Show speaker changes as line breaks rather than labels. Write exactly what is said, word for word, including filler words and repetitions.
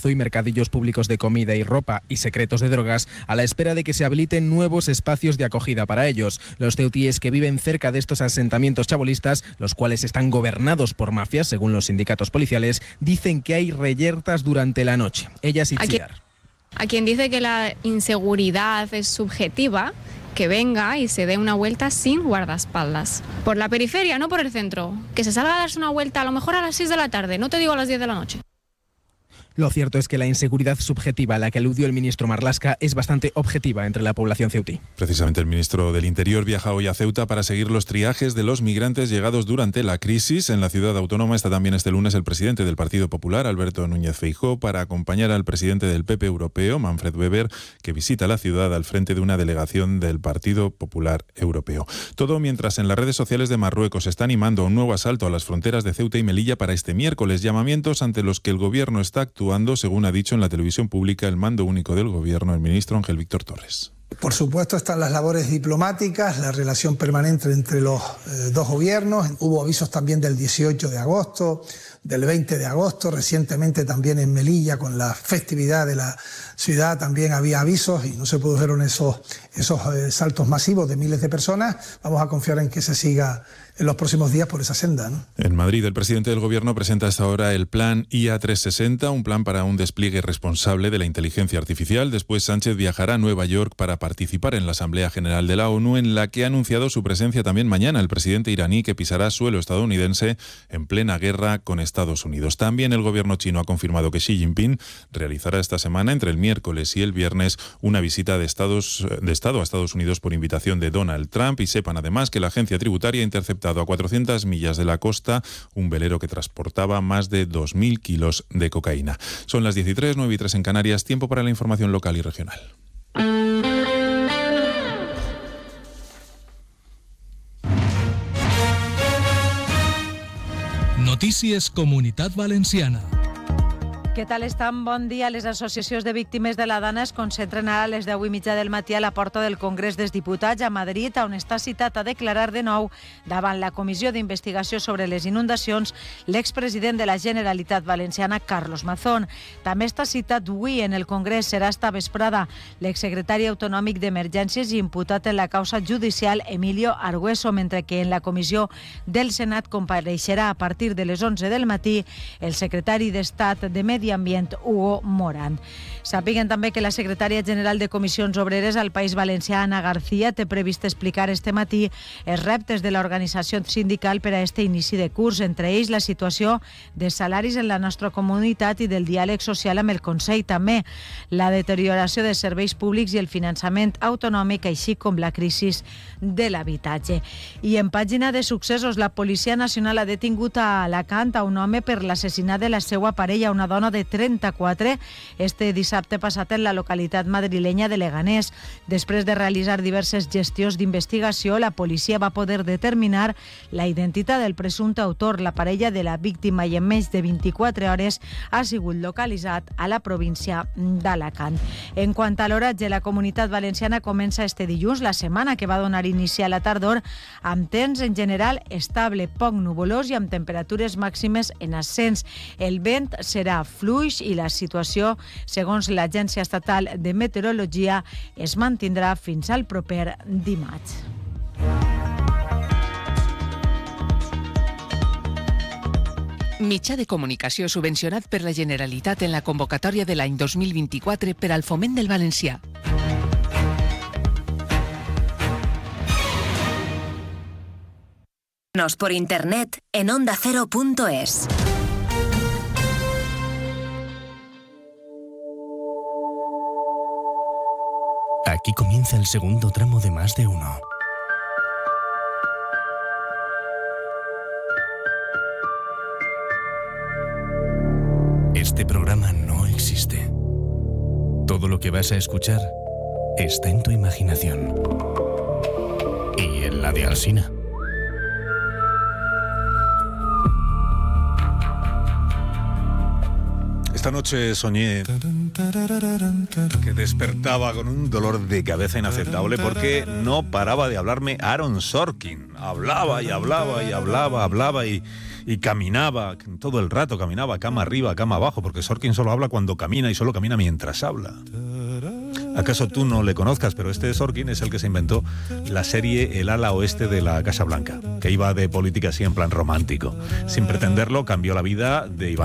comercio y mercadillos públicos de comida y ropa y secretos de drogas, a la espera de que se habiliten nuevos espacios de acogida para ellos. Los ceutíes que viven cerca de estos asentamientos chabolistas, los cuales están gobernados por mafias, según los sindicatos policiales, dicen que hay reyertas durante la noche. Ellas y Itziar.
A quien dice que la inseguridad es subjetiva, que venga y se dé una vuelta sin guardaespaldas. Por la periferia, no por el centro. Que se salga a darse una vuelta a lo mejor a las seis de la tarde, no te digo a las diez de la noche.
Lo cierto es que la inseguridad subjetiva a la que aludió el ministro Marlaska es bastante objetiva entre la población ceutí.
Precisamente el ministro del Interior viaja hoy a Ceuta para seguir los triajes de los migrantes llegados durante la crisis. En la ciudad autónoma está también este lunes el presidente del Partido Popular, Alberto Núñez Feijóo, para acompañar al presidente del P P Europeo, Manfred Weber, que visita la ciudad al frente de una delegación del Partido Popular Europeo. Todo mientras en las redes sociales de Marruecos se está animando a un nuevo asalto a las fronteras de Ceuta y Melilla para este miércoles, llamamientos ante los que el gobierno está actuando, según ha dicho en la televisión pública el mando único del gobierno, el ministro Ángel Víctor Torres.
Por supuesto están las labores diplomáticas, la relación permanente entre los eh, dos gobiernos. Hubo avisos también del dieciocho de agosto, del veinte de agosto, recientemente también en Melilla con la festividad de la ciudad también había avisos y no se produjeron esos, esos eh, saltos masivos de miles de personas. Vamos a confiar en que se siga en los próximos días por esa senda, ¿no?
En Madrid, el presidente del gobierno presenta hasta ahora el plan I A trescientos sesenta, un plan para un despliegue responsable de la inteligencia artificial. Después Sánchez viajará a Nueva York para participar en la Asamblea General de la ONU, en la que ha anunciado su presencia también mañana el presidente iraní, que pisará suelo estadounidense en plena guerra con Estados Unidos. También el gobierno chino ha confirmado que Xi Jinping realizará esta semana, entre el miércoles y el viernes, una visita de, Estados, de Estado a Estados Unidos por invitación de Donald Trump. Y sepan además que la agencia tributaria ha interceptado a cuatrocientas millas de la costa un velero que transportaba más de dos mil kilos de cocaína. Son las dieciséis, nueve y tres en Canarias, tiempo para la información local y regional.
Notícies Comunitat Valenciana.
Què tal estan? Bon dia. Les associacions de víctimes de la Dana es concentren ara a les deu i mitja del matí a la porta del Congrés dels Diputats a Madrid, on està citat a declarar de nou davant la Comissió d'Investigació sobre les Inundacions l'expresident de la Generalitat Valenciana, Carlos Mazón. També està citat avui en el Congrés, serà esta vesprada, l'exsecretari autonòmic d'Emergències i imputat en la causa judicial Emilio Argueso, mentre que en la Comissió del Senat compareixerà a partir de les onze del matí el secretari d'Estat de Medi Ambient, Hugo Morant. Sàpiguen també que la secretària general de Comissions Obreres al País Valencià, Ana García, té previst explicar este matí els reptes de l'organització sindical per a este inici de curs, entre ells la situació de salaris en la nostra comunitat i del diàleg social amb el Consell, també la deterioració de serveis públics i el finançament autonòmic, així com la crisi de l'habitatge. I en pàgina de successos, la Policia Nacional ha detingut a Alacant a un home per l'assassinat de la seva parella, una dona de trenta-quatre, este dissabte passat en la localitat madrilenya de Leganés. Després de realitzar diverses gestions d'investigació, la policia va poder determinar la identitat del presumpte autor. La parella de la víctima, i en menys de vint-i-quatre hores ha sigut localitzat a la província d'Alacant. En quant a l'oratge, la Comunitat Valenciana comença este dilluns la setmana que va donar inici a la tardor amb temps en general estable, poc nuvolós i amb temperatures màximes en ascens. El vent serà fluix i la situació, segons l'Agència Estatal de Meteorologia, es mantindrà fins al proper dimarts.
Mitjà de comunicació subvencionat per la Generalitat en la convocatòria de l'any dos mil vint-i-quatre per al foment del valencià.
Nos por internet en onda cero punto es.
Aquí comienza el segundo tramo de Más de Uno. Este programa no existe. Todo lo que vas a escuchar está en tu imaginación. Y en la de Alsina.
Esta noche soñé que despertaba con un dolor de cabeza inaceptable porque no paraba de hablarme Aaron Sorkin. Hablaba y hablaba y hablaba, hablaba y, y caminaba, todo el rato caminaba, cama arriba, cama abajo, porque Sorkin solo habla cuando camina y solo camina mientras habla. ¿Acaso tú no le conozcas? Pero este Sorkin es el que se inventó la serie El ala oeste de la Casa Blanca, que iba de política así en plan romántico. Sin pretenderlo, cambió la vida de Iván